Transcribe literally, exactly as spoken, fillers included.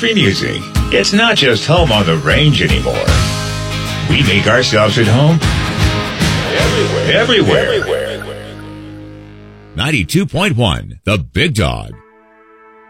country music. It's not just home on the range anymore. We make ourselves at home everywhere. Everywhere. ninety-two point one, The Big Dog.